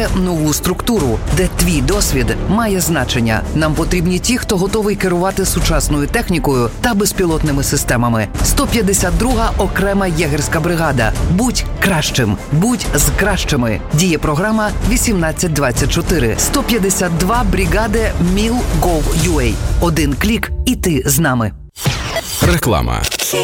створює нову структуру, де твій досвід має значення. Нам потрібні ті, хто готовий керувати сучасною технікою та безпілотними системами. 152-га окрема єгерська бригада. Будь кращим. Будь з кращими. Діє програма 1824. 152 бригади Mil.Gov.ua. Один клік і ти з нами. Реклама.